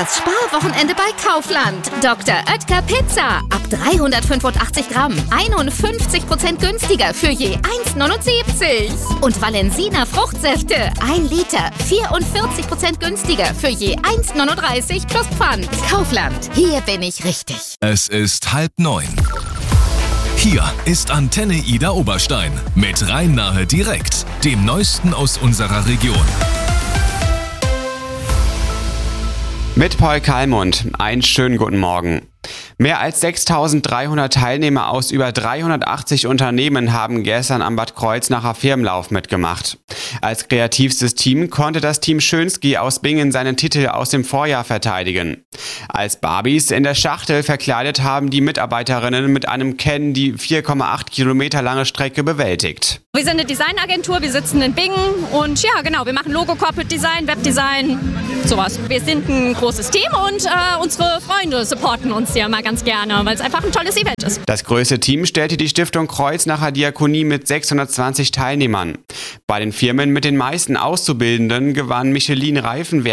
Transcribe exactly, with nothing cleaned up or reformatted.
Das Sparwochenende bei Kaufland. Doktor Oetker Pizza. Ab dreihundertfünfundachtzig Gramm. einundfünfzig Prozent günstiger für je eins neunundsiebzig. Und Valensina Fruchtsäfte. ein Liter. vierundvierzig Prozent günstiger für je eins neununddreißig plus Pfand. Kaufland. Hier bin ich richtig. Es ist halb neun. Hier ist Antenne Ida Oberstein mit Rhein-Nahe direkt, dem Neuesten aus unserer Region. Mit Paul Kalmund. Einen schönen guten Morgen. Mehr als sechstausenddreihundert Teilnehmer aus über dreihundertachtzig Unternehmen haben gestern am Bad Kreuznacher Firmenlauf mitgemacht. Als kreativstes Team konnte das Team Schönski aus Bingen seinen Titel aus dem Vorjahr verteidigen. Als Barbies in der Schachtel verkleidet haben die Mitarbeiterinnen mit einem Ken die vier Komma acht Kilometer lange Strecke bewältigt. Wir sind eine Designagentur, wir sitzen in Bingen und ja genau, wir machen Logo, Corporate Design, Webdesign, sowas. Wir sind ein großes Team und äh, unsere Freunde supporten uns ja mal ganz gerne, weil es einfach ein tolles Event ist. Das größte Team stellte die Stiftung Kreuznacher Diakonie mit sechshundertzwanzig Teilnehmern. Bei den Firmen mit den meisten Auszubildenden gewann Michelin Reifenwerk